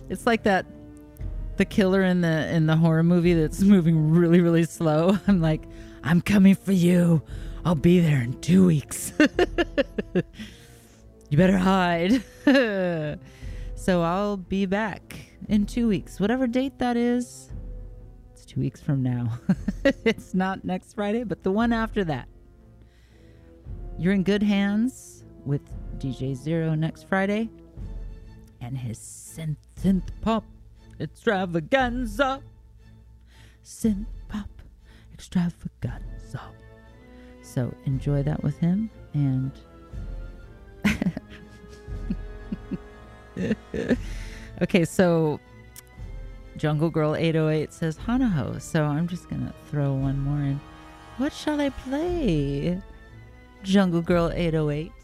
It's like the killer in the horror movie that's moving really, really slow. I'm like, I'm coming for you. I'll be there in 2 weeks. You better hide. So I'll be back in 2 weeks. Whatever date that is. It's 2 weeks from now. It's not next Friday, but the one after that. You're in good hands with DJ Zero next Friday. And his synth pop extravaganza. Synth pop extravaganza. So enjoy that with him. And okay, so Jungle Girl 808 says Hanaho. So I'm just gonna throw one more in. What shall I play? Jungle Girl 808.